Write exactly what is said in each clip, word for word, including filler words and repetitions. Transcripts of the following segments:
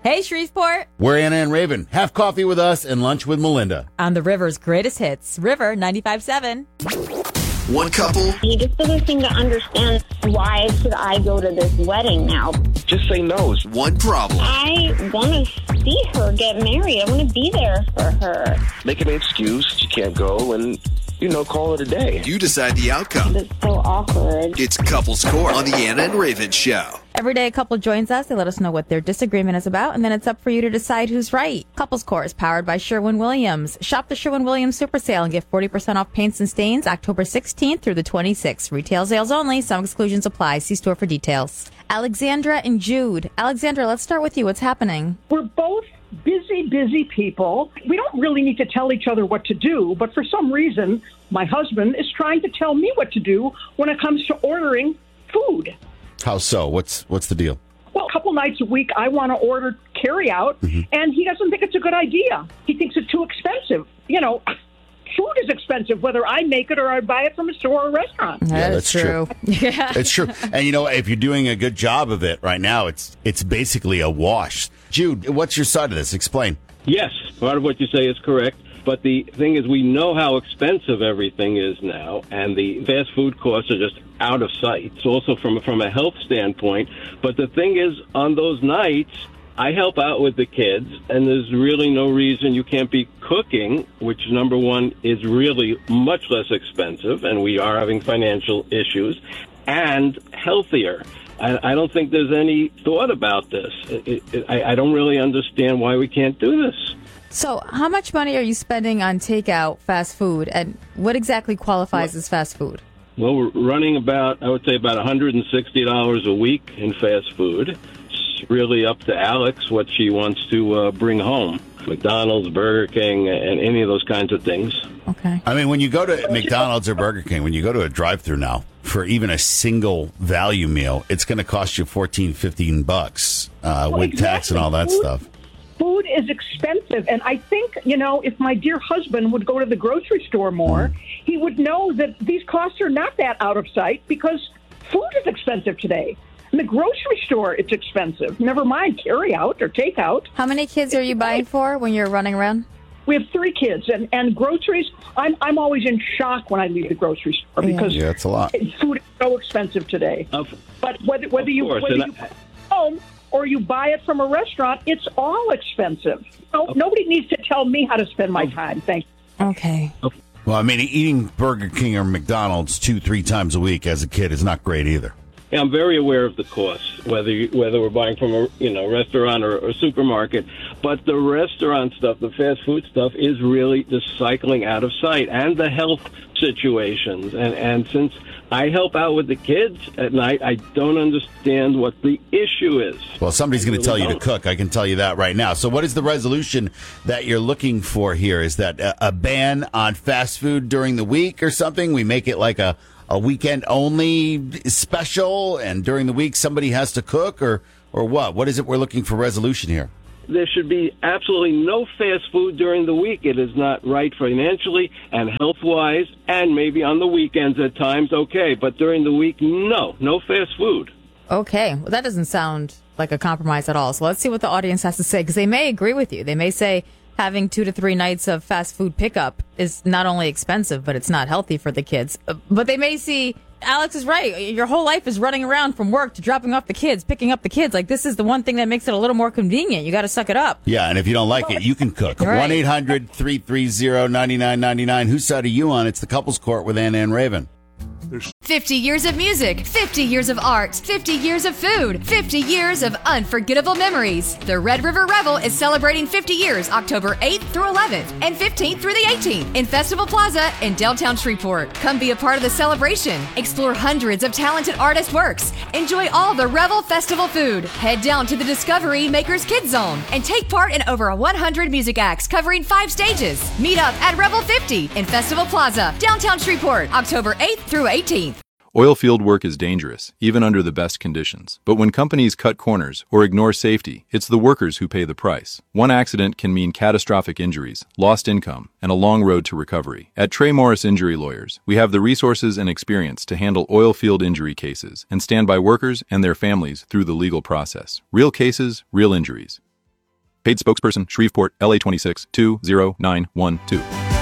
Hey, Shreveport. We're Anna and Raven. Have coffee with us and lunch with Melinda. On the River's greatest hits, River ninety-five point seven. One couple. He just doesn't seem to understand why should I go to this wedding now. Just say no. One problem. I want to see her get married. I want to be there for her. Make an excuse. You can't go and, you know, call it a day. You decide the outcome. It's so awkward. It's Couples Court on the Anna and Raven Show. Every day a couple joins us. They let us know what their disagreement is about, and then it's up for you to decide who's right. Couples Court is powered by Sherwin-Williams. Shop the Sherwin-Williams Super Sale and get forty percent off paints and stains October sixteenth through the twenty-sixth. Retail sales only. Some exclusions apply. See store for details. Alexandra and Jude. Alexandra, let's start with you. What's happening? We're both busy, busy people. We don't really need to tell each other what to do, but for some reason, my husband is trying to tell me what to do when it comes to ordering food. How so? What's what's the deal? Well, a couple nights a week, I want to order carry-out, mm-hmm. and he doesn't think it's a good idea. He thinks it's too expensive. You know, food is expensive, whether I make it or I buy it from a store or a restaurant. That yeah, is that's true. true. Yeah. It's true. And, you know, if you're doing a good job of it right now, it's it's basically a wash. Jude, what's your side of this? Explain. Yes, part of what you say is correct. But the thing is, we know how expensive everything is now, and the fast food costs are just out of sight. It's also from, from a health standpoint. But the thing is, on those nights, I help out with the kids, and there's really no reason you can't be cooking, which, number one, is really much less expensive, and we are having financial issues, and healthier. I, I don't think there's any thought about this. It, it, I, I don't really understand why we can't do this. So how much money are you spending on takeout fast food, and what exactly qualifies as fast food? Well, we're running about, I would say, about one hundred sixty dollars a week in fast food. It's really up to Alex what she wants to uh, bring home. McDonald's, Burger King, and any of those kinds of things. Okay. I mean, when you go to McDonald's or Burger King, when you go to a drive-thru now, for even a single value meal, it's going to cost you fourteen, fifteen bucks uh, well, with exactly. tax and all that food, stuff. Food is expensive, and I think, you know, if my dear husband would go to the grocery store more, mm. he would know that these costs are not that out of sight because food is expensive today. In the grocery store, it's expensive. Never mind carry out or take out. How many kids are you buying for when you're running around? We have three kids, and, and groceries, I'm I'm always in shock when I leave the grocery store because yeah, it's a lot. Food is so expensive today. Of, but whether whether you course, whether you I, home or you buy it from a restaurant, it's all expensive. No, okay. Nobody needs to tell me how to spend my time. Thank you. Okay. okay. Well, I mean, eating Burger King or McDonald's two, three times a week as a kid is not great either. Yeah, I'm very aware of the costs, whether you, whether we're buying from a you know restaurant or a supermarket. But the restaurant stuff, the fast food stuff, is really just cycling out of sight, and the health situations. And and since I help out with the kids at night, I don't understand what the issue is. Well, somebody's going to tell you don't. to cook. I can tell you that right now. So what is the resolution that you're looking for here? Is that a, a ban on fast food during the week or something? We make it like a a weekend only special, and during the week somebody has to cook, or or what? What is it we're looking for resolution here? There should be absolutely no fast food during the week. It is not right financially and health-wise, and maybe on the weekends at times, okay. But during the week, no, no fast food. Okay. Well, that doesn't sound like a compromise at all. So let's see what the audience has to say, because they may agree with you. They may say having two to three nights of fast food pickup is not only expensive, but it's not healthy for the kids. But they may see Alex is right. Your whole life is running around from work to dropping off the kids, picking up the kids. Like, this is the one thing that makes it a little more convenient. You got to suck it up. Yeah, and if you don't like it, you can cook. Right. one eight hundred three three zero nine nine nine nine. Whose side are you on? It's the Couples Court with Anna and Raven. fifty years of music, fifty years of art, fifty years of food, fifty years of unforgettable memories. The Red River Revel is celebrating fifty years October eighth through eleventh and fifteenth through the eighteenth in Festival Plaza in downtown Shreveport. Come be a part of the celebration. Explore hundreds of talented artist works. Enjoy all the Revel Festival food. Head down to the Discovery Makers Kids Zone and take part in over one hundred music acts covering five stages. Meet up at Revel fifty in Festival Plaza, downtown Shreveport, October eighth through eighteenth. Oilfield work is dangerous, even under the best conditions. But when companies cut corners or ignore safety, it's the workers who pay the price. One accident can mean catastrophic injuries, lost income, and a long road to recovery. At Trey Morris Injury Lawyers, we have the resources and experience to handle oilfield injury cases and stand by workers and their families through the legal process. Real cases, real injuries. Paid spokesperson, Shreveport, L A twenty-six two zero nine one two.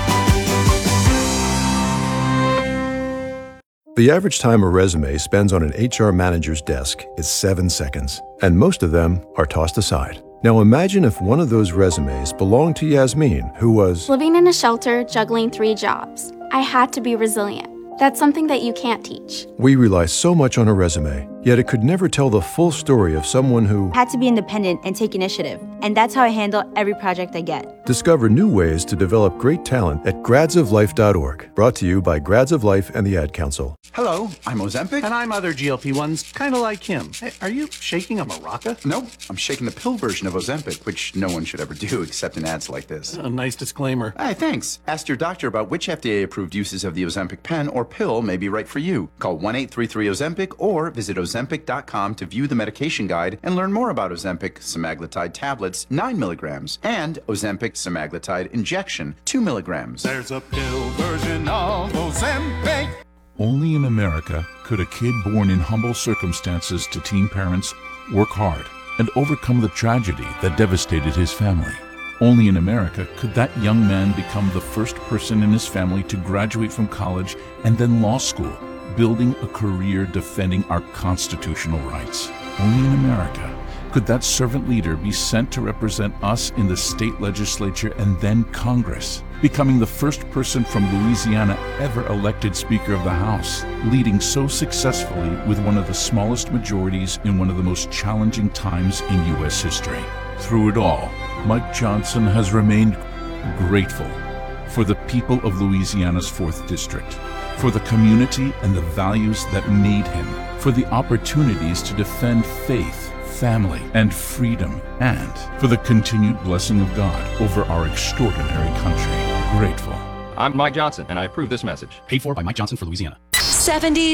The average time a resume spends on an H R manager's desk is seven seconds, and most of them are tossed aside. Now imagine if one of those resumes belonged to Yasmin, who was living in a shelter, juggling three jobs. I had to be resilient. That's something that you can't teach. We rely so much on a resume, yet it could never tell the full story of someone who had to be independent and take initiative. And that's how I handle every project I get. Discover new ways to develop great talent at grads of life dot org. Brought to you by Grads of Life and the Ad Council. Hello, I'm Ozempic. And I'm other G L P ones, kind of like him. Hey, are you shaking a maraca? Nope, I'm shaking the pill version of Ozempic, which no one should ever do except in ads like this. A nice disclaimer. Hey, thanks. Ask your doctor about which F D A-approved uses of the Ozempic pen or pill may be right for you. Call one eight three three Ozempic or visit ozempic dot com to view the medication guide and learn more about Ozempic semaglutide tablets, nine milligrams, and Ozempic semaglutide injection, two milligrams. There's a pill version of Ozempic. Only in America could a kid born in humble circumstances to teen parents work hard and overcome the tragedy that devastated his family. Only in America could that young man become the first person in his family to graduate from college and then law school, building a career defending our constitutional rights. Only in America could that servant leader be sent to represent us in the state legislature and then Congress, becoming the first person from Louisiana ever elected Speaker of the House, leading so successfully with one of the smallest majorities in one of the most challenging times in U S history. Through it all, Mike Johnson has remained grateful for the people of Louisiana's fourth District, for the community and the values that made him, for the opportunities to defend faith, family, and freedom, and for the continued blessing of God over our extraordinary country. Grateful. I'm Mike Johnson, and I approve this message. Paid for by Mike Johnson for Louisiana. seventies